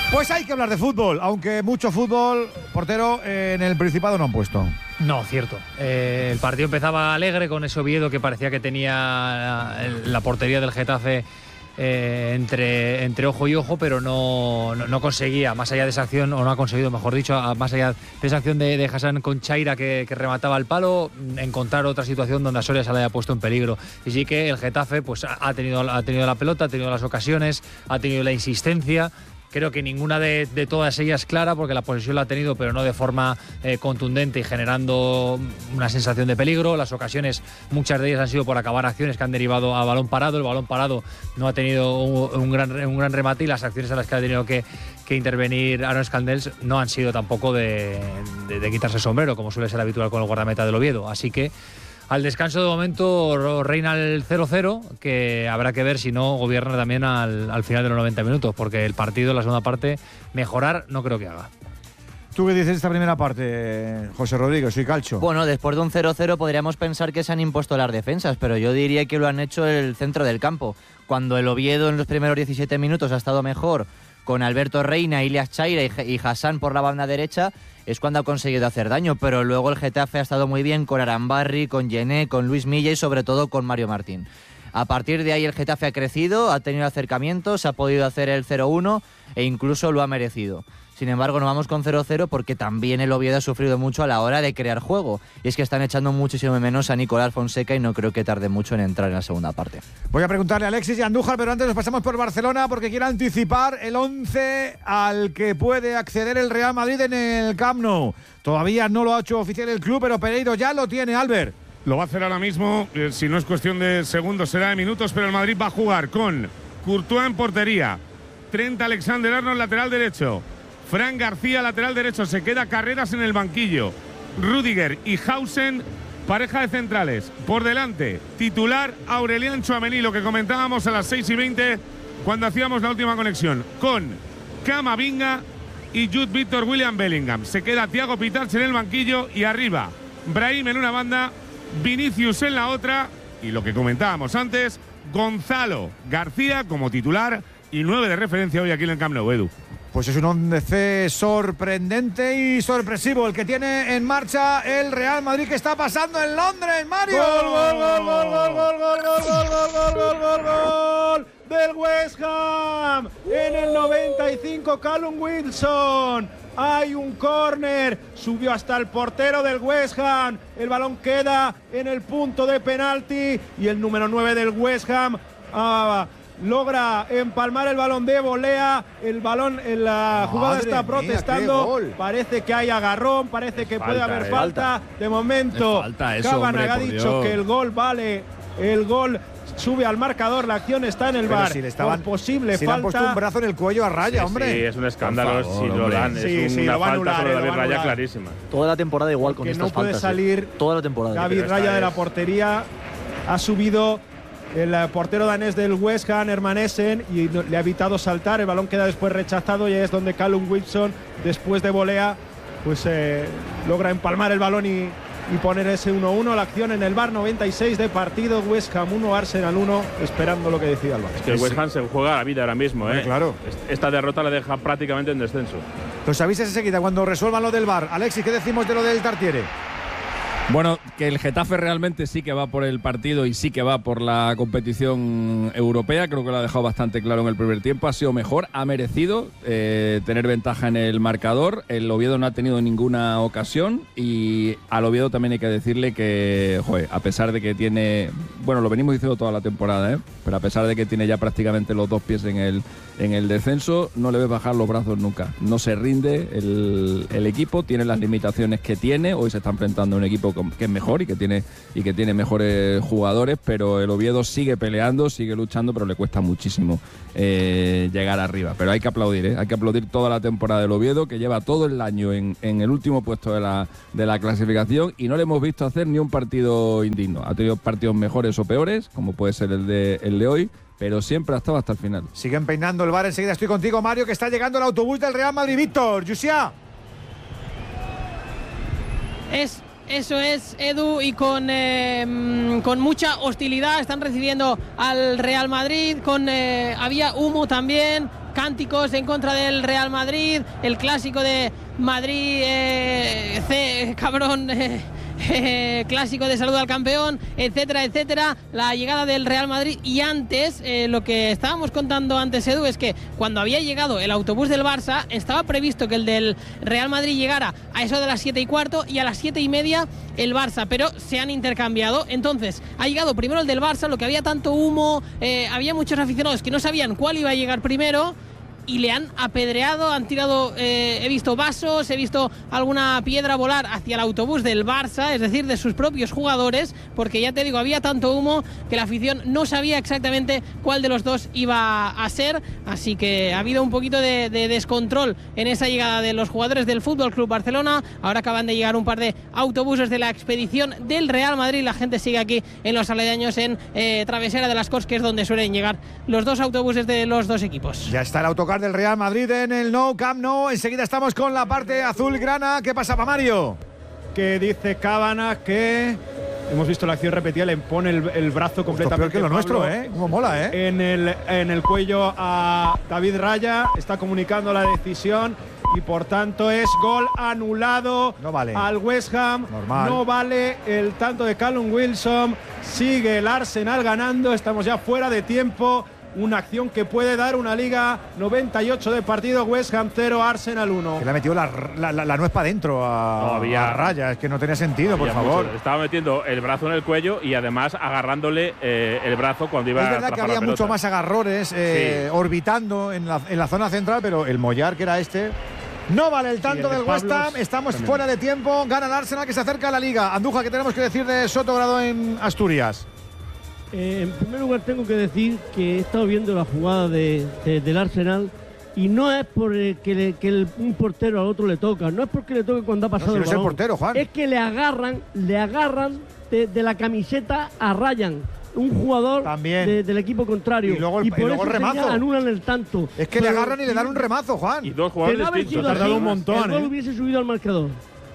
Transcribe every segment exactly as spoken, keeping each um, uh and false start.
Pues hay que hablar de fútbol, aunque mucho fútbol, portero, eh, en el Principado no han puesto. No, cierto. Eh, el partido empezaba alegre con ese Oviedo que parecía que tenía la, la portería del Getafe eh, entre, entre ojo y ojo, pero no, no, no conseguía, más allá de esa acción, o no ha conseguido, mejor dicho, más allá de esa acción de, de Hassan con Chaira que, que remataba el palo, encontrar otra situación donde a Soria se la haya puesto en peligro. Y sí que el Getafe pues, ha, tenido, ha tenido la pelota, ha tenido las ocasiones, ha tenido la insistencia. Creo que ninguna de, de todas ellas clara, porque la posesión la ha tenido, pero no de forma eh, contundente y generando una sensación de peligro. Las ocasiones, muchas de ellas han sido por acabar acciones que han derivado a balón parado. El balón parado no ha tenido un, un, gran, un gran remate, y las acciones a las que ha tenido que, que intervenir Aaron Scandels no han sido tampoco de, de, de quitarse el sombrero, como suele ser habitual con el guardameta del Oviedo. Así que al descanso de momento reina el cero cero, que habrá que ver si no gobierna también al, al final de los noventa minutos, porque el partido en la segunda parte mejorar no creo que haga. ¿Tú qué dices de esta primera parte, José Rodríguez? Soy Calcho. Bueno, después de un cero cero podríamos pensar que se han impuesto las defensas, pero yo diría que lo han hecho el centro del campo. Cuando el Oviedo en los primeros diecisiete minutos ha estado mejor, con Alberto Reina, Ilias Chaira y, y Hassan por la banda derecha, es cuando ha conseguido hacer daño, pero luego el Getafe ha estado muy bien con Arambarri, con Yené, con Luis Milla y sobre todo con Mario Martín. A partir de ahí el Getafe ha crecido, ha tenido acercamientos, ha podido hacer el cero uno e incluso lo ha merecido. Sin embargo, nos vamos con cero cero porque también el Oviedo ha sufrido mucho a la hora de crear juego. Y es que están echando muchísimo menos a Nicolás Fonseca y no creo que tarde mucho en entrar en la segunda parte. Voy a preguntarle a Alexis y a Andújar, pero antes nos pasamos por Barcelona porque quiero anticipar el once al que puede acceder el Real Madrid en el Camp Nou. Todavía no lo ha hecho oficial el club, pero Pereiro ya lo tiene, Albert. Lo va a hacer ahora mismo, eh, si no es cuestión de segundos, será de minutos, pero el Madrid va a jugar con Courtois en portería, Trent Alexander-Arnold lateral derecho, Fran García lateral derecho, se queda Carreras en el banquillo, Rüdiger y Hausen, pareja de centrales. Por delante, titular Aurelian Tchouaméni, lo que comentábamos a las seis y veinte cuando hacíamos la última conexión, con Camavinga y Jude Victor William Bellingham. Se queda Thiago Pitarch en el banquillo y arriba Brahim en una banda, Vinicius en la otra y lo que comentábamos antes, Gonzalo García como titular y nueve de referencia hoy aquí en el Camp Nou, Edu. Pues es un once sorprendente y sorpresivo el que tiene en marcha el Real Madrid, que está pasando en Londres, Mario. ¡Gol, gol, gol, gol, gol, gol, gol, gol, gol, gol, gol, gol, gol del West Ham! En el noventa y cinco, Callum Wilson. Hay un córner, subió hasta el portero del West Ham. El balón queda en el punto de penalti y el número nueve del West Ham ah, logra empalmar el balón de volea. El balón en la jugada Madre está mía, protestando. Parece que hay agarrón, parece que falta, puede haber eh. falta. De momento, Cabanag ha dicho que el gol vale. El gol sube al marcador, la acción está en el Pero V A R. si le estaban, por posible si falta. le han puesto un brazo en el cuello a Raya, sí, hombre. Sí, es un escándalo favor, si lo hombre. dan. Sí, es sí, una lo va a falta anular, sobre eh, lo David va a Raya anular. clarísima. Toda la temporada igual con que estas no puede faltas, salir ¿eh? Toda la temporada. David Raya de la portería. Ha subido el portero danés del West Ham, Hermanesen, y le ha evitado saltar. El balón queda después rechazado y es donde Callum Wilson, después de volea, pues eh, logra empalmar el balón y, y poner ese uno uno. La acción en el V A R, noventa y seis de partido, West Ham uno, Arsenal uno, esperando lo que decida el V A R. Es que el West Ham se juega la vida ahora mismo, ¿eh? Claro. Esta derrota la deja prácticamente en descenso. Los avises enseguida cuando resuelvan lo del V A R. Alexis, ¿qué decimos de lo del Tartiere? Bueno, que el Getafe realmente sí que va por el partido y sí que va por la competición europea. Creo que lo ha dejado bastante claro en el primer tiempo. Ha sido mejor, ha merecido eh, tener ventaja en el marcador. El Oviedo no ha tenido ninguna ocasión y al Oviedo también hay que decirle que, joder, a pesar de que tiene, bueno, lo venimos diciendo toda la temporada, ¿eh? Pero a pesar de que tiene ya prácticamente los dos pies en el, en el descenso, no le ves bajar los brazos nunca. No se rinde el, el equipo, tiene las limitaciones que tiene. Hoy se está enfrentando a un equipo que es mejor y que tiene y que tiene mejores jugadores, pero el Oviedo sigue peleando, sigue luchando, pero le cuesta muchísimo eh, llegar arriba. Pero hay que aplaudir, ¿eh? hay que aplaudir toda la temporada del Oviedo, que lleva todo el año en, en el último puesto de la, de la clasificación y no le hemos visto hacer ni un partido indigno. Ha tenido partidos mejores o peores, como puede ser el de, el de hoy, pero siempre ha estado hasta el final. Siguen peinando el V A R, enseguida estoy contigo, Mario, que está llegando el autobús del Real Madrid. Víctor, Yusia. Es Eso es, Edu, y con, eh, con mucha hostilidad están recibiendo al Real Madrid, con eh, había humo también. cánticos en contra del Real Madrid, el clásico de Madrid, eh, C, cabrón, eh, eh, clásico de salud al campeón, etcétera, etcétera, la llegada del Real Madrid. Y antes, eh, lo que estábamos contando antes, Edu, es que cuando había llegado el autobús del Barça, estaba previsto que el del Real Madrid llegara a eso de las siete y cuarto y a las siete y media el Barça, pero se han intercambiado. Entonces, ha llegado primero el del Barça, lo que había tanto humo, eh, había muchos aficionados que no sabían cuál iba a llegar primero, y le han apedreado, han tirado, eh, he visto vasos, he visto alguna piedra volar hacia el autobús del Barça, es decir, de sus propios jugadores, porque ya te digo, había tanto humo que la afición no sabía exactamente cuál de los dos iba a ser, así que ha habido un poquito de, de descontrol en esa llegada de los jugadores del F C Barcelona. Ahora acaban de llegar un par de autobuses de la expedición del Real Madrid, la gente sigue aquí en los aledaños en eh, Travesera de las Corts, que es donde suelen llegar los dos autobuses de los dos equipos. Ya está el autocar del Real Madrid en el Nou Camp Nou. Enseguida estamos con la parte azulgrana. ¿Qué pasa, Mario? Que dice Cábanas que hemos visto la acción repetida, le pone el, el brazo completamente. Esto es peor que lo nuestro, ¿eh? Como mola, ¿eh? En el, en el cuello a David Raya. Está comunicando la decisión y por tanto es gol anulado. No vale. Al West Ham. Normal. No vale el tanto de Callum Wilson. Sigue el Arsenal ganando. Estamos ya fuera de tiempo. Una acción que puede dar una Liga noventa y ocho de partido. West Ham cero, Arsenal uno. Que le ha metido la, la, la, la nuez para adentro a, No, había- a Raya. Es que no tenía sentido, por Había favor. mucho. Estaba metiendo el brazo en el cuello y además agarrándole eh, el brazo cuando iba Es a verdad que atrapar había la mucho pelota. más agarrores eh, Sí. orbitando en la, en la zona central, pero el Mollar, que era este. No vale el tanto el de del West Pablos Ham. Estamos también. fuera de tiempo. Gana el Arsenal, que se acerca a la Liga. Andújar, ¿qué tenemos que decir de Sotogrado en Asturias? Eh, en primer lugar tengo que decir que he estado viendo la jugada de, de- del Arsenal y no es por eh, que, le- que el- un portero al otro le toca, no es porque le toque cuando ha pasado si no el es el balón. portero, Juan. Es que le agarran, le agarran de, de la camiseta a Ryan, un jugador También. de- del equipo contrario. Y luego el- y por luego eso el remazo. señala- anulan el tanto. Es que le Pero agarran y le dan un remazo, Juan. Y dos de jugadores no haber distintos. sido Ha tardado así, un montón, el gol ¿eh? hubiese subido al marcador.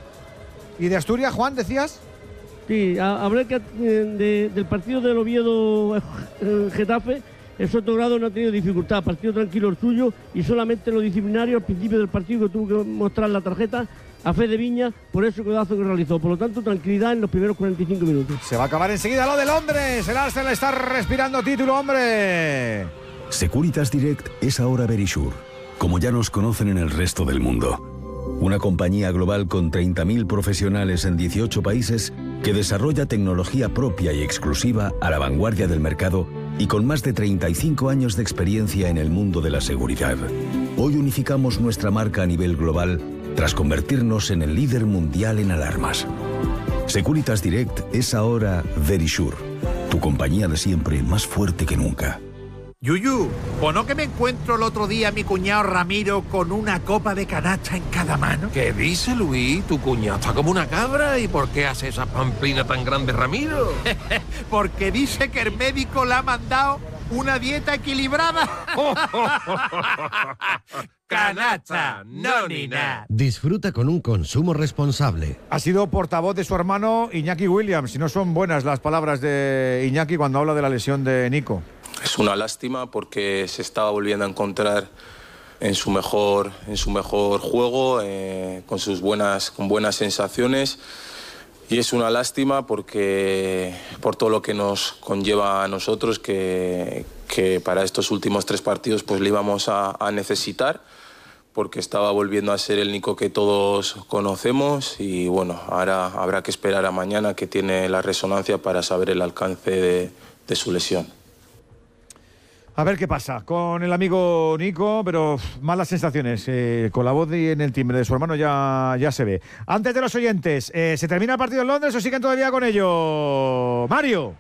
¿Y de Asturias, Juan, decías? Sí, a- habrá que eh, de- del partido del Oviedo eh, Getafe, el Sotogrado no ha tenido dificultad, partido tranquilo el suyo y solamente lo disciplinario al principio del partido que tuvo que mostrar la tarjeta a Fede Viña por ese codazo que realizó. Por lo tanto, tranquilidad en los primeros cuarenta y cinco minutos. Se va a acabar enseguida lo de Londres. El Arsenal está respirando título, hombre. Securitas Direct es ahora Verisure, como ya nos conocen en el resto del mundo. Una compañía global con treinta mil profesionales en dieciocho países que desarrolla tecnología propia y exclusiva a la vanguardia del mercado y con más de treinta y cinco años de experiencia en el mundo de la seguridad. Hoy unificamos nuestra marca a nivel global tras convertirnos en el líder mundial en alarmas. Securitas Direct es ahora Verisure, tu compañía de siempre más fuerte que nunca. Yuyu, ¿o no que me encuentro el otro día a mi cuñado Ramiro con una copa de canacha en cada mano? ¿Qué dice, Luis? Tu cuñado está como una cabra. ¿Y por qué hace esa pamplina tan grande, Ramiro? Porque dice que el médico le ha mandado una dieta equilibrada. Canacha, no ni nada. Disfruta con un consumo responsable. Ha sido portavoz de su hermano Iñaki Williams. Y no son buenas las palabras de Iñaki cuando habla de la lesión de Nico. Es una lástima porque se estaba volviendo a encontrar en su mejor, en su mejor juego, eh, con sus buenas, con buenas sensaciones. Y es una lástima porque por todo lo que nos conlleva a nosotros, que, que para estos últimos tres partidos pues le íbamos a, a necesitar, porque estaba volviendo a ser el Nico que todos conocemos. Y bueno, ahora habrá que esperar a mañana, que tiene la resonancia, para saber el alcance de, de su lesión. A ver qué pasa con el amigo Nico, pero uf, malas sensaciones. Eh, con la voz y en el timbre de su hermano ya, ya se ve. Antes de los oyentes, eh, ¿se termina el partido en Londres o siguen todavía con ello? Mario.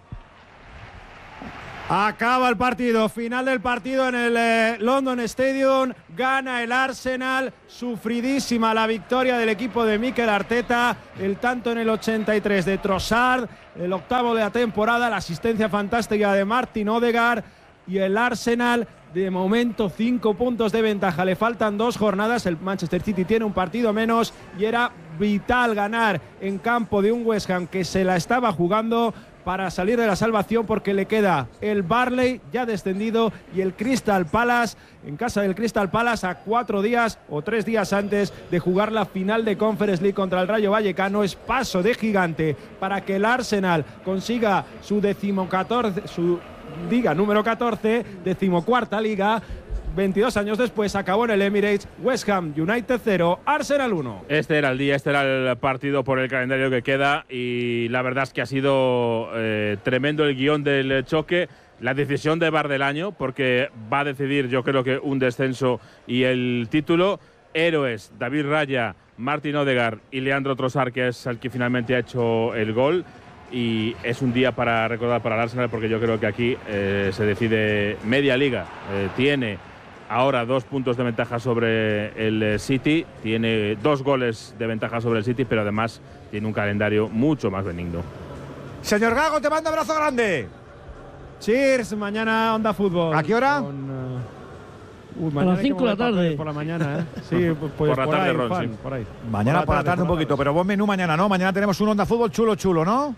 Acaba el partido, final del partido en el eh, London Stadium, gana el Arsenal, sufridísima la victoria del equipo de Mikel Arteta, el tanto en el ochenta y tres de Trossard, el octavo de la temporada, la asistencia fantástica de Martin Odegaard, y el Arsenal de momento cinco puntos de ventaja, le faltan dos jornadas, el Manchester City tiene un partido menos y era vital ganar en campo de un West Ham que se la estaba jugando para salir de la salvación, porque le queda el Burnley ya descendido y el Crystal Palace en casa del Crystal Palace a cuatro días o tres días antes de jugar la final de Conference League contra el Rayo Vallecano. Es paso de gigante para que el Arsenal consiga su decimocatorce, su liga número catorce, decimocuarta liga. veintidós años después acabó en el Emirates. West Ham United cero, Arsenal uno. Este era el día, este era el partido por el calendario que queda, y la verdad es que ha sido eh, tremendo el guión del choque. La decisión de bar del año, porque va a decidir, yo creo que un descenso y el título. Héroes, David Raya, Martin Odegaard y Leandro Trossard, que es el que finalmente ha hecho el gol. Y es un día para recordar para el Arsenal, porque yo creo que aquí eh, se decide media liga. Eh, tiene ahora dos puntos de ventaja sobre el City, tiene dos goles de ventaja sobre el City, pero además tiene un calendario mucho más benigno. Señor Gago, te mando abrazo grande. Cheers, mañana Onda Fútbol. ¿A qué hora? Con, uh, uy, a las cinco de la tarde. Por la mañana, ¿eh? Sí, pues por la por tarde, ahí, Ron, fan, sí. por ahí. Mañana por la tarde un poquito, pero buen menú mañana, ¿no? Mañana tenemos un Onda Fútbol chulo, chulo, ¿no?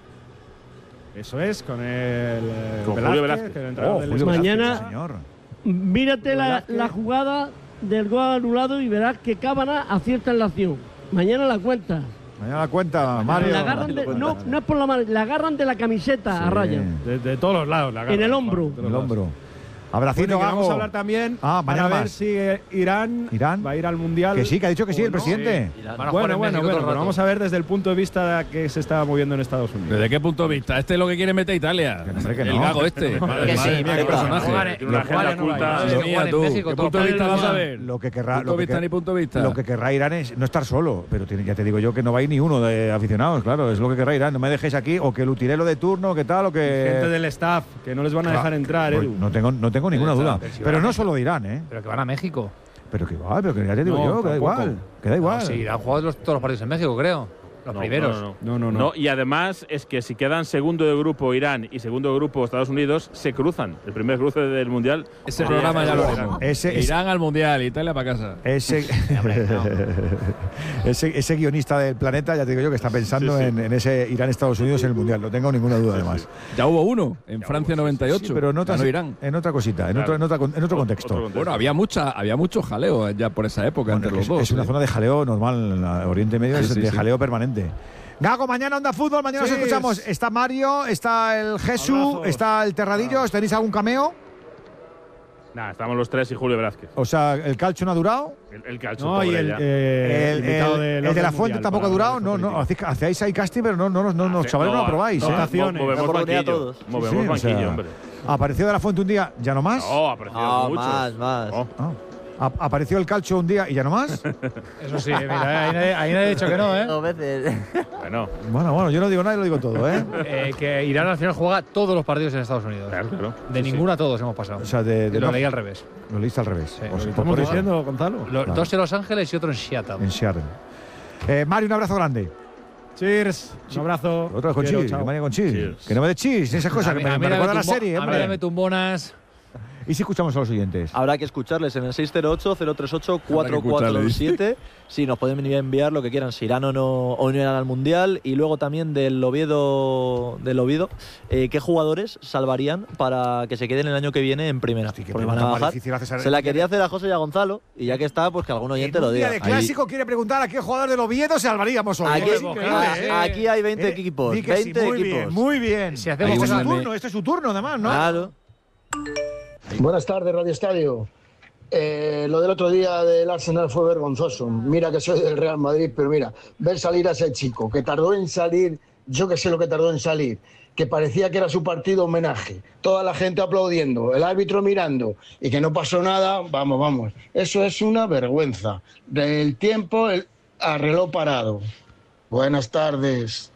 Eso es, con el eh, Con Velázquez, Julio Velázquez. que el entrenador Oh, del Julio España. Mañana- Velázquez, señor. Mírate la, Velázquez. la jugada del gol anulado y verás que Cábana acierta en la acción. Mañana la cuenta. Mañana la cuenta, Mario. La agarran de- no, no es por la mano, la agarran de la camiseta a Sí. Raya. De, de todos los lados, la En el agarra, hombro. de los El lados. hombro. Bueno, Abracito, y que Gago. vamos a hablar también Ah, para mañana ver más. si eh, Irán, Irán. va a ir al Mundial. Que sí, que ha dicho que sí, o el no. presidente. Van a jugar Bueno, en bueno, México todo bueno, el pero rato. vamos a ver desde el punto de vista que se está moviendo en Estados Unidos. ¿Desde qué punto de vista? Este es lo que quiere meter Italia. hombre, que el no. Gago este. Madre Que sí, mía, qué Pepa. personaje. Juegan- Tiene una agenda juegan en oculta. Nueva York, Madre mía, juegan en tú. México, ¿Qué todos punto de los vista vas a partidos. ver? Lo que querrá, Punto lo de que, vista ni punto de vista. lo que querrá Irán es no estar solo, pero tiene, ya te digo yo que no va a ir ni uno de aficionados, claro, es lo que querrá Irán. No me dejéis aquí, o que el utilero de turno, que tal, o que. Gente del staff, que no les van a dejar entrar, Pues Edu. no tengo, no tengo ninguna Pero duda. si van Pero a no México. solo de Irán, ¿eh? Pero que van a México. Pero que igual, pero que ya te digo No, yo, que da tampoco. igual. Que da igual. No, sí, han jugado los- todos los partidos en México, creo. Los No, primeros. No, no, No, no, no. No, y además es que si quedan segundo de grupo Irán y segundo de grupo Estados Unidos, se cruzan. El primer cruce del Mundial. Ese programa ya lo Irán. haremos. Ese- ese- Irán al Mundial, Italia para casa. Ese, ese, ese guionista del planeta, ya te digo yo, que está pensando Sí, sí. En, en ese Irán-Estados Unidos en el Mundial. No tengo ninguna duda, además. Ya hubo uno en Francia noventa y ocho. Sí, pero en, otras- ganó Irán. en otra cosita, en, Claro. otro, en, otra- en otro Otro contexto. contexto. Bueno, había mucha, había mucho jaleo ya por esa época Bueno, entre que los es, dos. es una ¿eh? zona de jaleo normal, en la Oriente Medio Sí, es sí, de sí. jaleo permanente. Gago, mañana Onda Fútbol, mañana nos Sí. escuchamos. Está Mario, está el Jesús, Abrazos. está el Terradillos. ¿Tenéis algún cameo? Nada, estamos los tres y Julio Velázquez. O sea, ¿el calcho no ha durado? El, el calcio. No, y pobre el, ya. eh, el, invitado el- del el de orden la Fuente mundial tampoco ha para durado. la No, no, política. hacéis, hacéis ahí casting, pero no, no, no, no, no, Hace- chavales, no, lo probáis. no, ¿eh? Votaciones. Movemos La oportunidad a banquillo. todos. Movemos Sí, o banquillo, sea, hombre. Apareció de la Fuente un día, ya no más. No, apareció Ah, muchos. más, más. No. Ah. A- apareció el calcho un día y ya no más. Eso sí, mira, ahí nadie, ahí nadie ha dicho que no, ¿eh? Dos veces. Bueno, Bueno, bueno, yo no digo nada y lo digo todo, ¿eh? Eh, que Irán al final juega todos los partidos en Estados Unidos. claro, claro. De ninguna a todos hemos pasado. O sea, de, de lo no- leí al revés. Lo leíste al revés. Sí. Pues, Lo pues ¿Estamos por eso, diciendo, Gonzalo? Los Claro. dos en Los Ángeles y otro en Seattle. en Seattle. Eh, Mario, un abrazo grande. Cheers. Un abrazo. Otra vez con Quiero, chis, chao. que Mario con chis. Cheers. Que no me de chis, esas cosas, que me, me mí dame recuerda la tumbo- serie, a mí hombre. dame tumbonas. ¿Y si escuchamos a los oyentes? Habrá que escucharles en el seis cero ocho, cero tres ocho, cuatro Habrá cuatro que siete. Sí, nos pueden enviar lo que quieran, si irán o no, o no irán al Mundial. Y luego también del Oviedo, del Oviedo eh, ¿qué jugadores salvarían para que se queden el año que viene en primera? Hostia, qué Porque van a pregunta más bajar. difícil haces a- Se la quería hacer a José y a Gonzalo, y ya que está, pues que algún oyente En lo un día diga. de clásico quiere preguntar a qué jugador del Oviedo salvaríamos hoy. Aquí, Es increíble, ¿eh? a- aquí hay veinte Eh, equipos. di que sí, veinte muy equipos. bien, muy bien. Si hacemos este es su cosas- turno, este es su turno además, ¿no? Claro. Buenas tardes, Radio Estadio. Eh, lo del otro día del Arsenal fue vergonzoso. Mira que soy del Real Madrid, pero mira, ver salir a ese chico que tardó en salir, yo que sé lo que tardó en salir, que parecía que era su partido homenaje, toda la gente aplaudiendo, el árbitro mirando y que no pasó nada, vamos, vamos. Eso es una vergüenza. Del tiempo el, a reloj parado. Buenas tardes.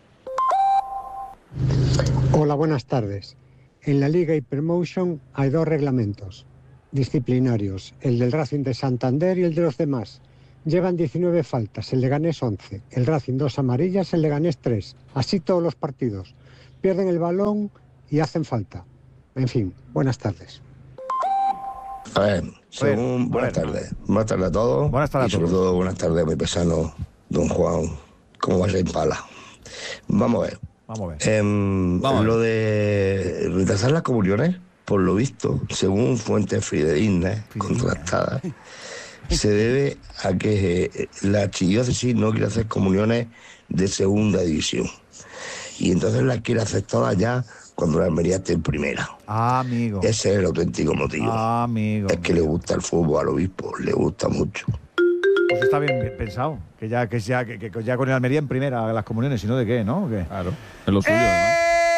Hola, buenas tardes. En la Liga Hypermotion hay dos reglamentos disciplinarios, el del Racing de Santander y el de los demás. Llevan diecinueve faltas, el Leganés once, el Racing dos amarillas, el Leganés tres. Así todos los partidos. Pierden el balón y hacen falta. En fin, buenas tardes. A ver, según, buenas tardes. Buenas tardes a todos. Buenas tardes y a sobre todos. todo buenas tardes a mi pesano, don Juan. ¿Cómo va a ser Impala? Vamos a ver. Vamos a ver. Eh, Vamos a ver. Lo de retrasar las comuniones, por lo visto, según fuentes fidedignas, contrastadas, se debe a que la archidiócesis no quiere hacer comuniones de segunda división. Y entonces las quiere hacer todas ya cuando la Almería esté en primera. Ah, amigo. Ese es el auténtico motivo. Ah, amigo. Es que le gusta el fútbol al obispo, le gusta mucho. Pues está bien, bien pensado. Que ya, que, ya, que, que ya con el Almería en primera las comuniones, si no de qué, ¿no? ¿Qué? Claro. Es lo suyo, ¡Eh! además.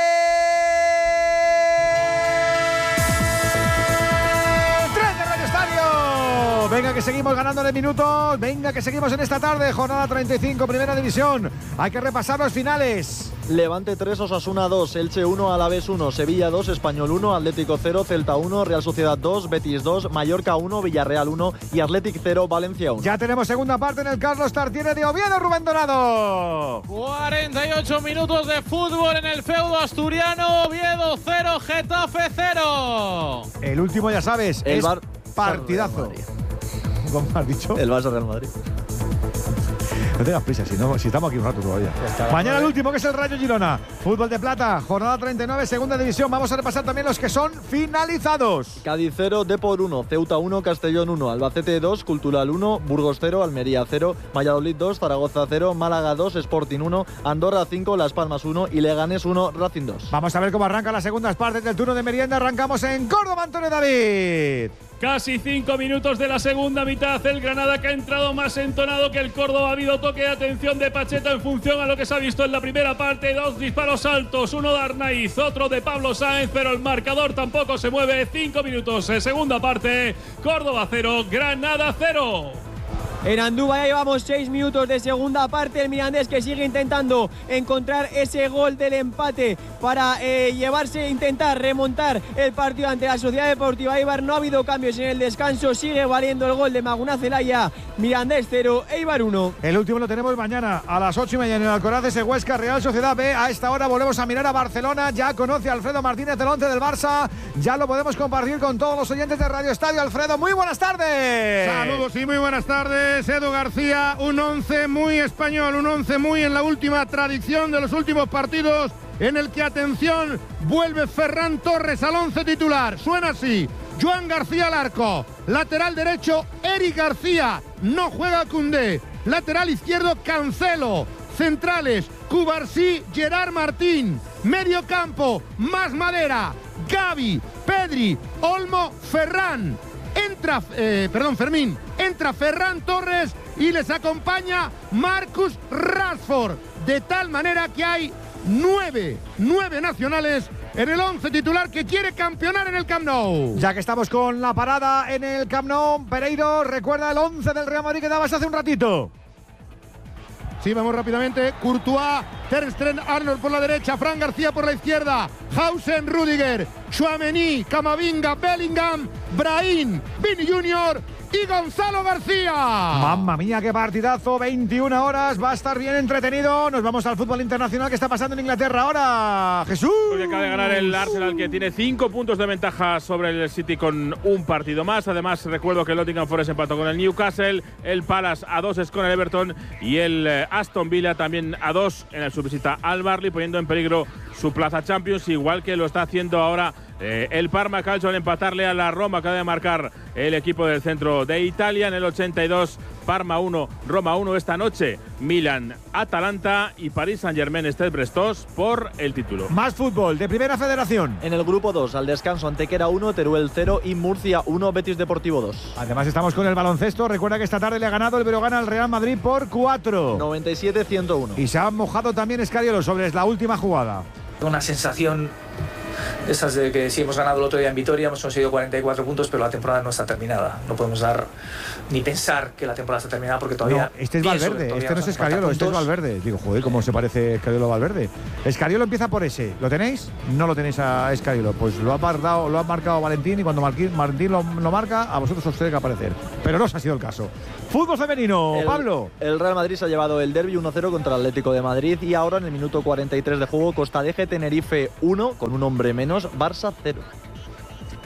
Venga, que seguimos ganándole minutos. Venga, que seguimos en esta tarde. Jornada treinta y cinco, primera división. Hay que repasar los finales. Levante tres, Osasuna dos, Elche uno, Alavés uno, Sevilla dos, Español uno, Atlético cero, Celta uno, Real Sociedad dos, Betis dos, Mallorca uno, Villarreal uno y Athletic cero, Valencia uno. Ya tenemos segunda parte en el Carlos Tartiere de Oviedo, Rubén Dorado. cuarenta y ocho minutos de fútbol en el feudo asturiano. Oviedo cero, Getafe cero. El último, ya sabes, el es Bar partidazo. ¿Cómo has dicho? El Barça Real Madrid. No tengas prisa, si, no, si estamos aquí un rato todavía. Mañana el último, que es el Rayo Girona. Fútbol de plata, jornada treinta y nueve, segunda división. Vamos a repasar también los que son finalizados. Cádiz cero, Depor uno, Ceuta uno, Castellón uno, Albacete dos, Cultural uno, Burgos cero, Almería cero, Valladolid dos, Zaragoza cero, Málaga dos, Sporting uno, Andorra cinco, Las Palmas uno y Leganés uno, Racing dos. Vamos a ver cómo arrancan las segundas partes del turno de merienda. Arrancamos en Córdoba, Antonio David. Casi cinco minutos de la segunda mitad. El Granada, que ha entrado más entonado que el Córdoba. Ha habido toque de atención de Pacheta en función a lo que se ha visto en la primera parte. Dos disparos altos, uno de Arnaiz, otro de Pablo Sáenz, pero el marcador tampoco se mueve. Cinco minutos, segunda parte. Córdoba cero, Granada cero. En Andúba ya llevamos seis minutos de segunda parte. El Mirandés, que sigue intentando encontrar ese gol del empate para eh, llevarse, intentar remontar el partido ante la Sociedad Deportiva Eibar. No ha habido cambios en el descanso. Sigue valiendo el gol de Maguna Zelaya. Mirandés cero, Eibar uno. El último lo tenemos mañana a las ocho y media en el Alcoraz, ese Huesca Real Sociedad B. A esta hora volvemos a mirar a Barcelona. Ya conoce a Alfredo Martínez el once del Barça. Ya lo podemos compartir con todos los oyentes de Radio Estadio. Alfredo, muy buenas tardes. Saludos y muy buenas tardes. Edu García, un once muy español, un once muy en la última tradición de los últimos partidos, en el que, atención, vuelve Ferran Torres al once titular. Suena así: Joan García al arco, lateral derecho Eric García, no juega Koundé, lateral izquierdo Cancelo, centrales Cubarsí, Gerard Martín, medio campo Más Madera, Gavi, Pedri, Olmo, Ferran. Entra, eh, perdón, Fermín, entra Ferran Torres y les acompaña Marcus Rashford. De tal manera que hay nueve, nueve nacionales en el once titular que quiere campeonar en el Camp Nou. Ya que estamos con la parada en el Camp Nou, Pereiro, recuerda el once del Real Madrid que dabas hace un ratito. Sí, vamos rápidamente. Courtois, Ter Stegen, Arnold por la derecha, Fran García por la izquierda, Hausen, Rudiger, Tchouaméni, Camavinga, Bellingham, Brahim, Vini Junior y Gonzalo García. Mamma mía, qué partidazo, veintiuna horas, va a estar bien entretenido. Nos vamos al fútbol internacional. ¿Qué está pasando en Inglaterra ahora, Jesús? Porque acaba de ganar el Arsenal, que tiene cinco puntos de ventaja sobre el City con un partido más. Además, recuerdo que el Nottingham Forest empató con el Newcastle, el Palace a dos es con el Everton y el eh, Aston Villa también a dos en su visita al Burnley, poniendo en peligro su plaza Champions, igual que lo está haciendo ahora eh, el Parma Calcio al empatarle a la Roma. Acaba de marcar el equipo del centro de Italia en el ochenta y dos. Parma uno, Roma uno. Esta noche Milan, Atalanta y París Saint-Germain Stade Brestoz por el título. Más fútbol de Primera Federación. En el grupo dos, al descanso, Antequera uno, Teruel cero y Murcia uno, Betis Deportivo dos. Además estamos con el baloncesto. Recuerda que esta tarde le ha ganado el Breogán al Real Madrid por cuatro. noventa y siete a ciento uno. Y se ha mojado también Escariolo sobre la última jugada. Una sensación esas de que sí hemos ganado el otro día en Vitoria, hemos conseguido cuarenta y cuatro puntos, pero la temporada no está terminada. No podemos dar ni pensar que la temporada está terminada porque todavía. No, este es pienso Valverde, todavía este no es Escariolo, este es Valverde. Digo, joder, ¿cómo se parece Escariolo a Valverde? Escariolo empieza por ese. ¿Lo tenéis? No lo tenéis a Escariolo. Pues lo ha marcado, lo ha marcado Valentín, y cuando Martín, Martín lo, lo marca, a vosotros os tiene que aparecer. Pero no os ha sido el caso. Fútbol femenino, el, Pablo. El Real Madrid se ha llevado el derbi uno cero contra el Atlético de Madrid y ahora en el minuto cuarenta y tres de juego, Costa de Tenerife uno, con un hombre menos, Barça cero.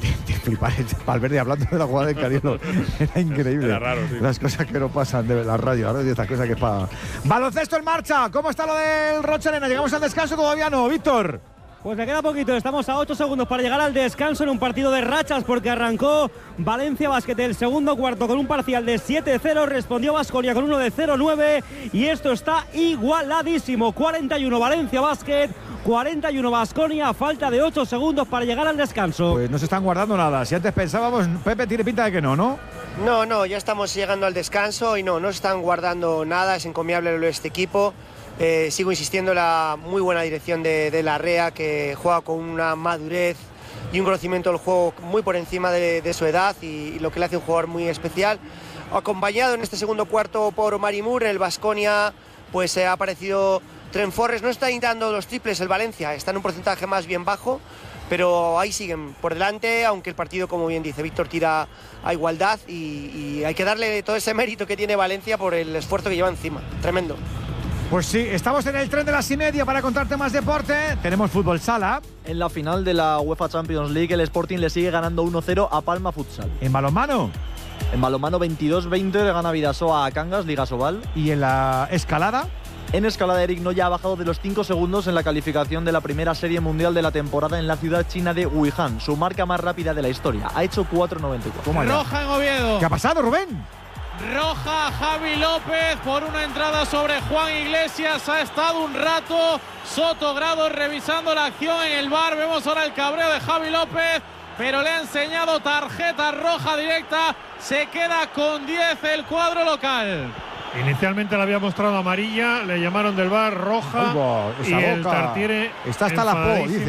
flipar. Valverde hablando de la jugada de Cariolo. Era increíble. Era raro, sí. Las cosas que no pasan de la radio. Ahora de estas cosas que es para. Baloncesto en marcha. ¿Cómo está lo del Rochelena? ¿Llegamos al descanso? Todavía no, Víctor. Pues le queda poquito, estamos a ocho segundos para llegar al descanso en un partido de rachas porque arrancó Valencia Basket el segundo cuarto con un parcial de siete cero, respondió Baskonia con uno de cero nueve y esto está igualadísimo, cuarenta y uno Valencia Basket, cuarenta y uno Baskonia, falta de ocho segundos para llegar al descanso. Pues no se están guardando nada, si antes pensábamos, Pepe tiene pinta de que no, ¿no? No, no, ya estamos llegando al descanso y no, no se están guardando nada, es encomiable lo de este equipo. Eh, sigo insistiendo en la muy buena dirección de, de Larrea, que juega con una madurez y un conocimiento del juego muy por encima de, de su edad y, y lo que le hace un jugador muy especial. Acompañado en este segundo cuarto por Mari Moore, el Baskonia pues eh, ha aparecido Trent Forrest, no está intentando los triples el Valencia, está en un porcentaje más bien bajo, pero ahí siguen por delante, aunque el partido, como bien dice Víctor, tira a igualdad y, y hay que darle todo ese mérito que tiene Valencia por el esfuerzo que lleva encima, tremendo. Pues sí, estamos en el tren de las y media para contarte más deporte. Tenemos fútbol sala. En la final de la UEFA Champions League, el Sporting le sigue ganando uno cero a Palma Futsal. ¿En balonmano? En balonmano veintidós veinte le gana Vidasoa a Cangas, Liga Sobal. ¿Y en la escalada? En escalada, Eric Noya ha bajado de los cinco segundos en la calificación de la primera serie mundial de la temporada en la ciudad china de Wuhan, su marca más rápida de la historia. Ha hecho cuatro noventa y cuatro. Roja en Oviedo. ¿Qué ha pasado, Rubén? Roja Javi López por una entrada sobre Juan Iglesias. Ha estado un rato Soto Grado revisando la acción en el V A R. Vemos ahora el cabreo de Javi López, pero le ha enseñado tarjeta roja directa. Se queda con diez el cuadro local. Inicialmente le había mostrado amarilla, le llamaron del V A R roja. Uy, y boca. el Tartiere está hasta la po, dice.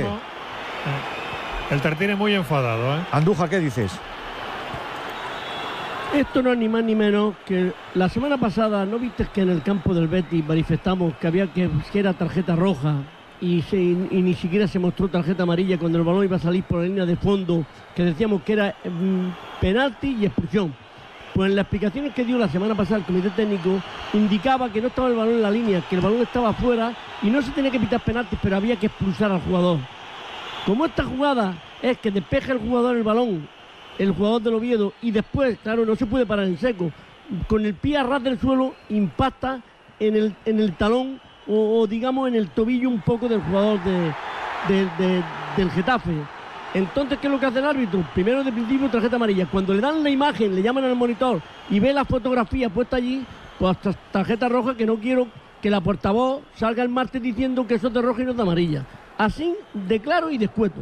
El Tartiere muy enfadado, ¿eh? Andújar, ¿qué dices? Esto no es ni más ni menos que la semana pasada, ¿no viste que en el campo del Betis manifestamos que había que, que era tarjeta roja y, se, y, y ni siquiera se mostró tarjeta amarilla cuando el balón iba a salir por la línea de fondo, que decíamos que era mm, penalti y expulsión? Pues en las explicaciones que dio la semana pasada el comité técnico indicaba que no estaba el balón en la línea, que el balón estaba afuera y no se tenía que pitar penalti, pero había que expulsar al jugador. Como esta jugada es que despeja el jugador el balón, el jugador del Oviedo, y después, claro, no se puede parar en seco, con el pie a ras del suelo impacta en el, en el talón o, o digamos en el tobillo un poco del jugador de, de, de, del Getafe. Entonces, ¿qué es lo que hace el árbitro? Primero de principio tarjeta amarilla. Cuando le dan la imagen, le llaman al monitor y ve la fotografía puesta allí, pues tarjeta roja, que no quiero que la portavoz salga el martes diciendo que eso es de roja y no es de amarilla. Así de claro y de escueto.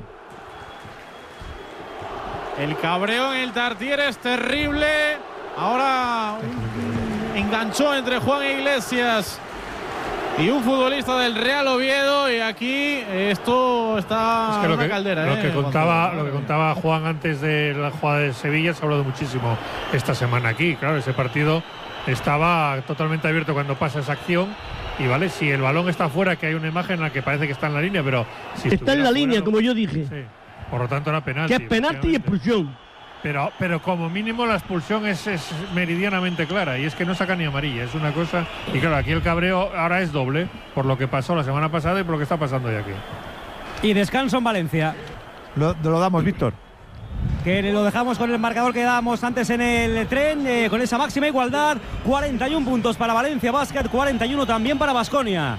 El cabreo en el Tartiere es terrible. Ahora enganchó entre Juan Iglesias y un futbolista del Real Oviedo, y aquí esto está es que lo una que, caldera. Lo, eh, que contaba, lo que contaba Juan antes de la jugada de Sevilla se ha hablado muchísimo esta semana aquí. Claro, ese partido estaba totalmente abierto cuando pasa esa acción. Y vale, si el balón está fuera, que hay una imagen en la que parece que está en la línea, pero si está en la fuera, línea, no, como yo dije. Sí. Por lo tanto era penalti. Que es penalti y expulsión. Pero, pero como mínimo la expulsión es, es meridianamente clara, y es que no saca ni amarilla, es una cosa. Y claro, aquí el cabreo ahora es doble, por lo que pasó la semana pasada y por lo que está pasando hoy aquí. Y descanso en Valencia. Lo, lo damos, Víctor. Que lo dejamos con el marcador que dábamos antes en el tren, eh, con esa máxima igualdad. cuarenta y uno puntos para Valencia Basket, cuarenta y uno también para Baskonia.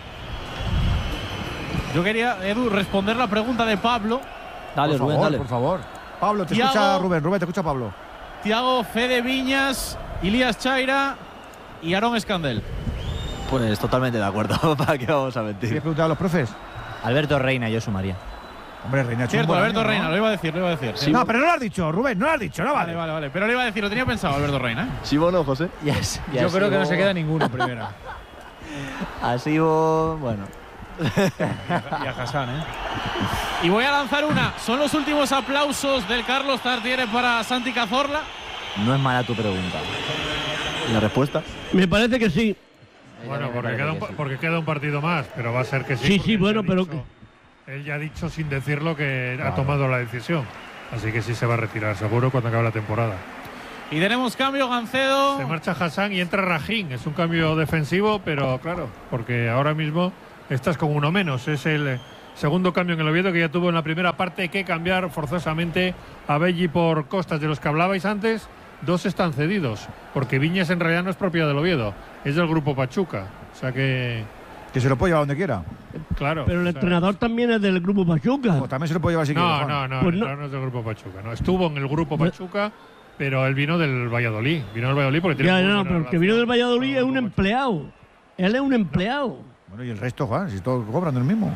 Yo quería, Edu, responder la pregunta de Pablo. Dale, por Rubén, favor, dale. por favor. Pablo, te Thiago, escucha Rubén. Rubén, te escucha Pablo. Tiago, Fede Viñas, Ilías Chaira y Aarón Escandel. Pues totalmente de acuerdo. ¿Para qué vamos a mentir? ¿Quieres preguntar a los profes? Alberto Reina, yo sumaría. Hombre, Reina, ha hecho Cierto, un buen Alberto año, Reina, ¿no? lo iba a decir, lo iba a decir. Sí, no, pero no lo has dicho, Rubén, no lo has dicho, no vale. Vale, vale, vale. Pero lo iba a decir, lo tenía pensado Alberto Reina, ¿eh? Sí, bueno, José. Yes, yes, Yo creo que no sí, se queda ninguno primero. Así, bueno. Y a Hassan, ¿eh? Y voy a lanzar una. ¿Son los últimos aplausos del Carlos Tartiere para Santi Cazorla? No es mala tu pregunta. ¿Y la respuesta? Me parece que sí. Bueno, porque queda, un, porque queda un partido más, pero va a ser que sí. Sí, sí, él bueno, ya pero... dicho, él ya ha dicho sin decirlo que Claro. ha tomado la decisión. Así que sí se va a retirar, seguro, cuando acabe la temporada. Y tenemos cambio, Gancedo. Se marcha Hassan y entra Rajín. Es un cambio defensivo, pero claro, porque ahora mismo estás con uno menos. Es el, Segundo cambio en el Oviedo, que ya tuvo en la primera parte que cambiar forzosamente a Belli por Costas, de los que hablabais antes. Dos están cedidos, porque Viñas en realidad no es propiedad del Oviedo, es del grupo Pachuca. O sea que… Que se lo puede llevar donde quiera. Claro. Pero el o sea, entrenador también es del grupo Pachuca. O también se lo puede llevar si no, quiere. Juan. no, no, Pues el no. entrenador no es del grupo Pachuca. No, estuvo en el grupo Pachuca, pero él vino del Valladolid. Vino del Valladolid porque tiene Ya, muy no, buena pero el que vino del Valladolid es un empleado. Él es un empleado. Bueno, y el resto, Juan, si todos cobran el mismo.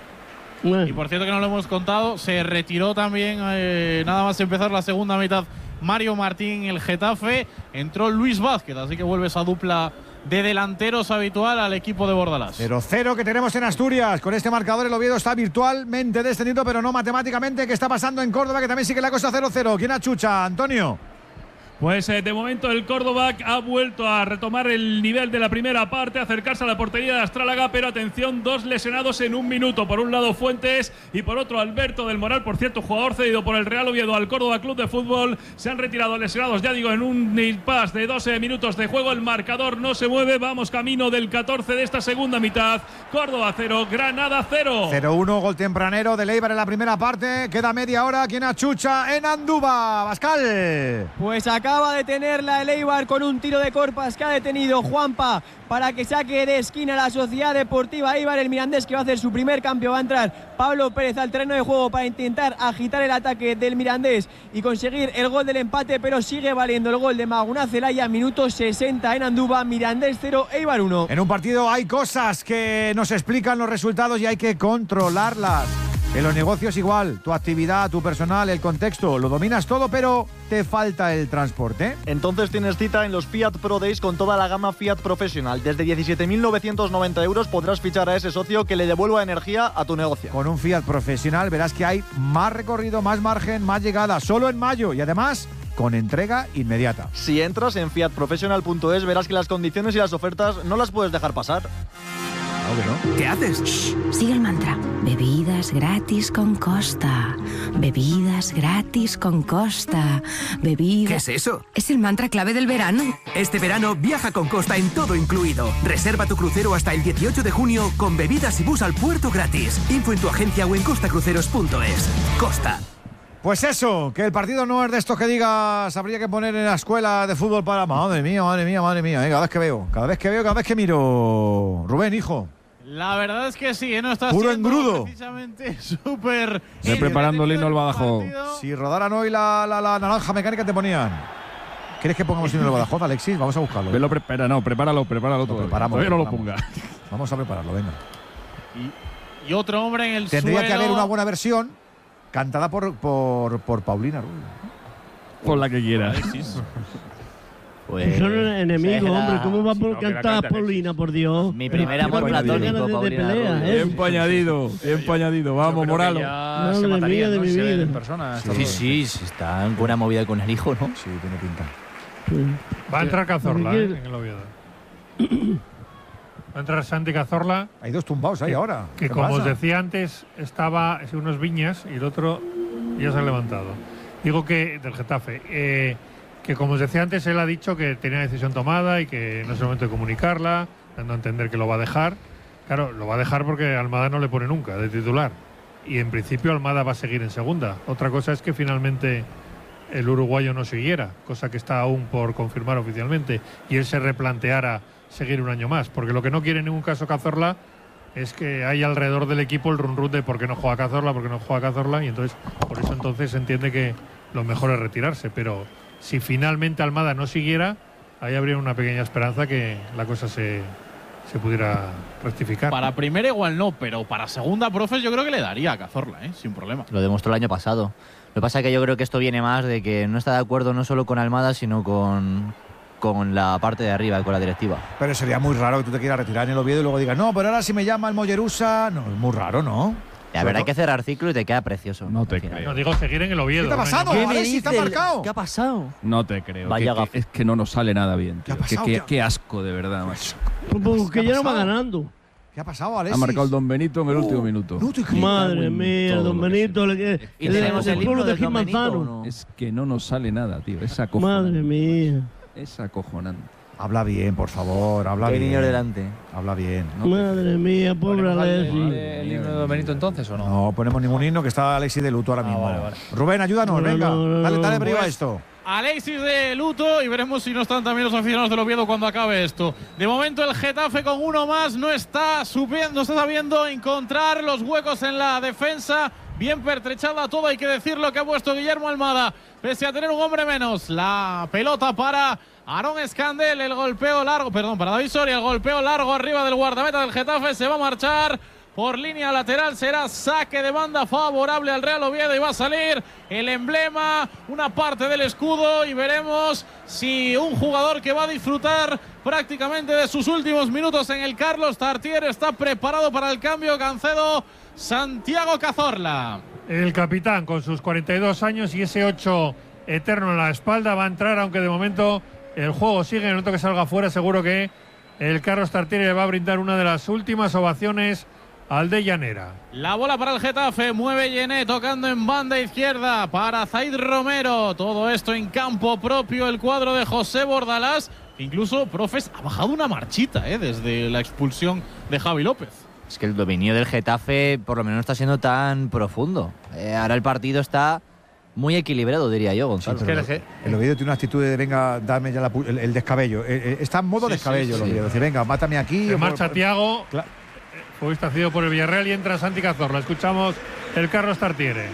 Y por cierto que no lo hemos contado, se retiró también eh, nada más empezar la segunda mitad Mario Martín en el Getafe, entró Luis Vázquez, así que vuelve esa dupla de delanteros habitual al equipo de Bordalás. cero cero que tenemos en Asturias. Con este marcador el Oviedo está virtualmente descendido, pero no matemáticamente. ¿Qué está pasando en Córdoba? Que también sigue la cosa cero cero. ¿Quién achucha, Antonio? Pues eh, de momento el Córdoba ha vuelto a retomar el nivel de la primera parte, acercarse a la portería de Astrálaga, pero atención, dos lesionados en un minuto. Por un lado Fuentes y por otro Alberto del Moral, por cierto, jugador cedido por el Real Oviedo al Córdoba Club de Fútbol. Se han retirado lesionados, ya digo, en un impasse de doce minutos de juego. El marcador no se mueve, vamos camino del catorce de esta segunda mitad. Córdoba cero, Granada cero. cero uno, gol tempranero de Leibar en la primera parte. Queda media hora. ¿Quién achucha en Andúba? Pascal. Pues acaba de tenerla el Eibar con un tiro de Corpas que ha detenido Juanpa para que saque de esquina la Sociedad Deportiva Eibar. El mirandés, que va a hacer su primer cambio, va a entrar Pablo Pérez al terreno de juego para intentar agitar el ataque del mirandés y conseguir el gol del empate, pero sigue valiendo el gol de Maguna Zelaya, minuto sesenta en Andúba. Mirandés cero, Eibar uno. En un partido hay cosas que nos explican los resultados y hay que controlarlas. En los negocios igual, tu actividad, tu personal, el contexto, lo dominas todo, pero te falta el transporte. Entonces tienes cita en los Fiat Pro Days con toda la gama Fiat Professional. Desde diecisiete mil novecientos noventa euros podrás fichar a ese socio que le devuelva energía a tu negocio. Con un Fiat Professional verás que hay más recorrido, más margen, más llegada, solo en mayo y además con entrega inmediata. Si entras en fiat professional punto es verás que las condiciones y las ofertas no las puedes dejar pasar. ¿No? ¿Qué haces? Shh, sigue el mantra. Bebidas gratis con Costa. Bebidas gratis con Costa. Bebidas… ¿Qué es eso? Es el mantra clave del verano. Este verano viaja con Costa en todo incluido. Reserva tu crucero hasta el dieciocho de junio con bebidas y bus al puerto gratis. Info en tu agencia o en costacruceros punto es. Costa. Pues eso, que el partido no es de estos que digas habría que poner en la escuela de fútbol para… Madre mía, madre mía, madre mía, ¿eh? Cada vez que veo, cada vez que veo, cada vez que miro. Rubén, hijo. La verdad es que sí, ¿eh? No está Puro siendo engrudo. precisamente súper… Estoy preparando Lino el Badajoz. Si rodaran hoy la, la, la naranja mecánica te ponían. ¿Quieres que pongamos Lino el Badajoz, Alexis? Vamos a buscarlo. Velo, prepara, no, prepáralo, prepáralo todo. Preparamos, Todavía no lo preparamos. ponga. Vamos a prepararlo, venga. Y, y otro hombre en el Tendría suelo. que haber una buena versión cantada por, por, por Paulina Rubio. Por la que quieras. Pues, son enemigos, era- hombre. ¿Cómo va a Si no, que la cantar canta Paulina, por Dios? Mi primer Pero amor tiene platónico, ganas de- de Paulina pelea, Rubio. ¿eh? Bien pañadido, bien pañadido. Vamos, Yo creo que Moralo. ya Madre se mía matarían, de ¿no? mi Si se ven vida. en persona. estos Sí, dos. sí, sí, está en buena movida con el hijo, ¿no? Sí, tiene pinta. Va a entrar Cazorla, ¿Qué ¿eh? quiere? En el Oviedo. Va a entrar Santi Cazorla, Hay dos tumbados ahí ahora. que ¿Qué como os pasa? decía antes, estaba en unos Viñas y el otro ya se ha levantado. Digo que, del Getafe, eh, que como os decía antes, él ha dicho que tenía decisión tomada y que no es el momento de comunicarla, dando a entender que lo va a dejar. Claro, lo va a dejar porque Almada no le pone nunca de titular. Y en principio Almada va a seguir en segunda. Otra cosa es que finalmente el uruguayo no siguiera, cosa que está aún por confirmar oficialmente, y él se replanteara seguir un año más, porque lo que no quiere en ningún caso Cazorla es que hay alrededor del equipo el run run de por qué no juega Cazorla, por qué no juega Cazorla, y entonces por eso entonces se entiende que lo mejor es retirarse, pero si finalmente Almada no siguiera, ahí habría una pequeña esperanza que la cosa se, se pudiera rectificar. Para primera igual no, pero para segunda, profes, yo creo que le daría a Cazorla, ¿eh? Sin problema. Lo demostró el año pasado. Lo que pasa es que yo creo que esto viene más de que no está de acuerdo no solo con Almada, sino con, con la parte de arriba, con la directiva. Pero sería muy raro que tú te quieras retirar en el Oviedo y luego digas, no, pero ahora si me llama el Mollerusa. No, es muy raro, ¿no? La verdad hay que cerrar ciclo y te queda precioso. No te al final. creo. No digo seguir en el Oviedo. ¿Qué te ha un año pasado? más. ¿Qué me dice? ¿Está marcado? ¿Qué ha pasado? No te creo. Vaya Que- que- gafe. es que no nos sale nada bien. ¿Qué ha tío. Que- pasado? que- ¿Qué- Qué asco, de verdad, macho. Pues que ¿Qué ha ya no va pasado? ganando. ¿Qué ha pasado, Alexis? Ha marcado el Don Benito en el último minuto. No te creo. Madre en mía, todo don lo que Benito. le- que- ¿Y el- tenemos el el pueblo himno de del Gil Don Benito, Manzano. ¿o no? Es que no nos sale nada, tío. Es Madre acojonante. mía. Es acojonante. Habla bien, por favor, habla ¿Qué bien. niño delante? Habla bien. ¿no? Madre mía, pobre Alexis. ¿El himno de Benito entonces o no? No ponemos ningún himno, que está Alexis de luto ahora mismo. vale, vale. Rubén, ayúdanos, No, no, venga. no, no, dale, dale no, brío a pues, esto. Alexis de luto y veremos si no están también los aficionados del Oviedo cuando acabe esto. De momento el Getafe con uno más no está subiendo, no está sabiendo encontrar los huecos en la defensa. Bien pertrechada todo, hay que decir lo que ha puesto Guillermo Almada, pese a tener un hombre menos. La pelota para Aarón Escandel, el golpeo largo, perdón, para David Soria, el golpeo largo arriba del guardameta del Getafe, se va a marchar por línea lateral, será saque de banda favorable al Real Oviedo y va a salir el emblema, una parte del escudo, y veremos si un jugador que va a disfrutar prácticamente de sus últimos minutos en el Carlos Tartiere está preparado para el cambio. Cancedo, Santiago Cazorla. El capitán con sus cuarenta y dos años y ese ocho eterno en la espalda va a entrar, aunque de momento el juego sigue. En el momento que salga fuera, seguro que el Carlos Tartiere le va a brindar una de las últimas ovaciones al de Llanera. La bola para el Getafe, mueve Yené tocando en banda izquierda para Zaid Romero. Todo esto en campo propio, el cuadro de José Bordalás. Incluso, profes, ha bajado una marchita ¿eh? desde la expulsión de Javi López. Es que el dominio del Getafe por lo menos no está siendo tan profundo. Eh, ahora el partido está muy equilibrado, diría yo, Gonzalo. Sí, el, el Oviedo tiene una actitud de venga, dame ya la, el, el descabello. Eh, eh, está en modo Sí, descabello sí, el Oviedo. sí. Dice, venga, mátame aquí. En marcha por, Thiago, Claro. fue cedido por el Villarreal y entra Santi Cazorla. Escuchamos el Carlos Tartiere.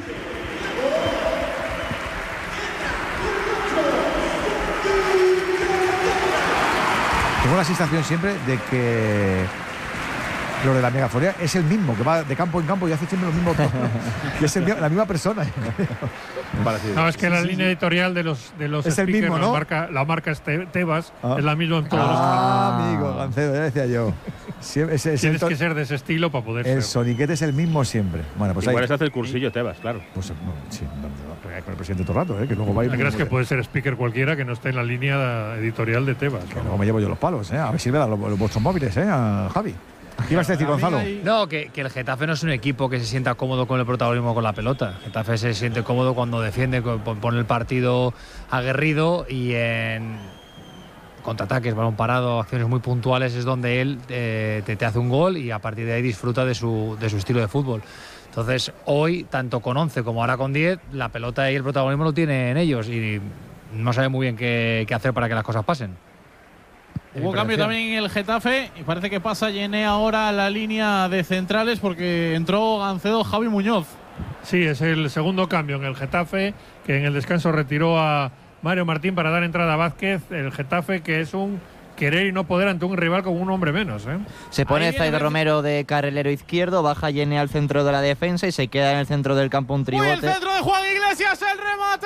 Tengo la sensación siempre de que lo de la megafonía es el mismo, que va de campo en campo y hace siempre lo mismo. Y es el, la misma persona. No, es que Sí, la sí, línea sí. editorial de los, de los Es el speakers, mismo, la ¿no? marca, la marca es Te- Tebas, Ah. es la misma en todos Ah, los amigo, Gancedo, ya decía yo. Siempre, ese, ese Tienes el, que ser de ese estilo para poder el ser. soniquete es el mismo siempre. Bueno, pues Igual ahí. se hace el cursillo Tebas, claro. Pues, no, sí, no, no, con el presidente todo el rato, ¿eh? Que luego va a ir. ¿Crees que puede ser speaker cualquiera que no esté en la línea editorial de Tebas? Que luego me llevo yo los palos, ¿eh? A ver si me dan los, los vuestros móviles, ¿eh? A Javi. ¿Qué ibas a decir, Gonzalo? No, que, que el Getafe no es un equipo que se sienta cómodo con el protagonismo con la pelota. El Getafe se siente cómodo cuando defiende, pone el partido aguerrido y en contraataques, balón parado, acciones muy puntuales es donde él eh, te, te hace un gol y a partir de ahí disfruta de su, de su estilo de fútbol. Entonces, hoy, tanto con once como ahora con diez, la pelota y el protagonismo lo tienen ellos y no sabe muy bien qué, qué hacer para que las cosas pasen. Hubo cambio también en el Getafe y parece que pasa Yené ahora a la línea de centrales porque entró Gancedo Javi Muñoz. Sí, es el segundo cambio en el Getafe, que en el descanso retiró a Mario Martín para dar entrada a Vázquez. El Getafe, que es un querer y no poder ante un rival con un hombre menos. ¿eh? Se pone Zaid Romero de carrilero izquierdo, baja Yené al centro de la defensa y se queda en el centro del campo un Muy el tribote. centro de Juan Iglesias, el remate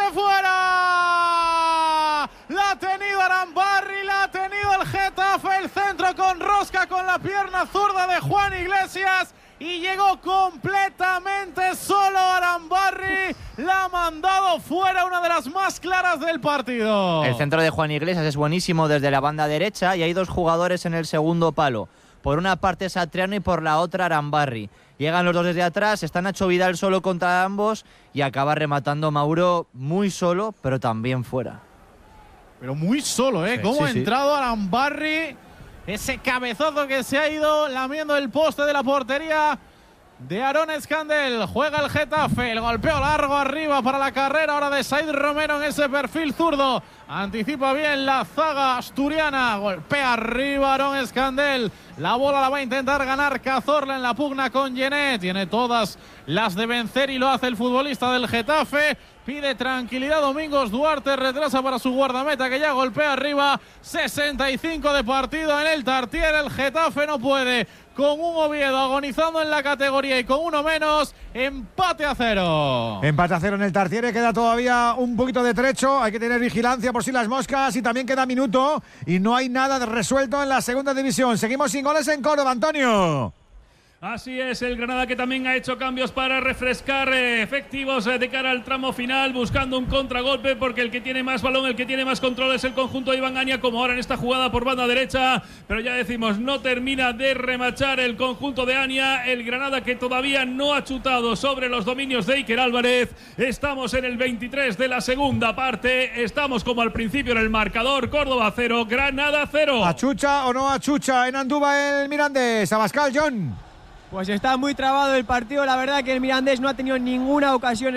fuera. La ha tenido Arambarri, la ha tenido el Getafe, el centro con rosca con la pierna zurda de Juan Iglesias. Y llegó completamente solo Arambarri. La ha mandado fuera, una de las más claras del partido. El centro de Juan Iglesias es buenísimo desde la banda derecha y hay dos jugadores en el segundo palo. Por una parte Satriano y por la otra Arambarri. Llegan los dos desde atrás, está Nacho Vidal solo contra ambos y acaba rematando Mauro muy solo, pero también fuera. Pero muy solo, ¿eh? Sí, Cómo sí, ha sí. entrado Arambarri. Ese cabezazo que se ha ido lamiendo el poste de la portería de Aarón Escandel. Juega el Getafe, el golpeo largo arriba para la carrera ahora de Zaid Romero en ese perfil zurdo. Anticipa bien la zaga asturiana, golpea arriba Aarón Escandel. La bola la va a intentar ganar Cazorla en la pugna con Yené. Tiene todas las de vencer y lo hace el futbolista del Getafe. Pide tranquilidad Domingos Duarte, retrasa para su guardameta que ya golpea arriba. sesenta y cinco de partido en el Tartiere, el Getafe no puede. Con un Oviedo agonizando en la categoría y con uno menos, empate a cero. Empate a cero en el Tartiere, queda todavía un poquito de trecho, hay que tener vigilancia por si las moscas y también queda minuto y no hay nada resuelto en la segunda división. Seguimos sin goles en Córdoba, Antonio. Así es, el Granada que también ha hecho cambios para refrescar eh, efectivos eh, de cara al tramo final, buscando un contragolpe, porque el que tiene más balón, el que tiene más control es el conjunto de Iván Aña, como ahora en esta jugada por banda derecha, pero ya decimos, no termina de remachar el conjunto de Aña, el Granada que todavía no ha chutado sobre los dominios de Iker Álvarez. Estamos en el veintitrés de la segunda parte, estamos como al principio en el marcador, Córdoba cero, Granada cero. ¿Achucha o no achucha en Andúba el Mirandés? Abascal, John. Pues está muy trabado el partido, la verdad que el Mirandés no ha tenido ninguna ocasión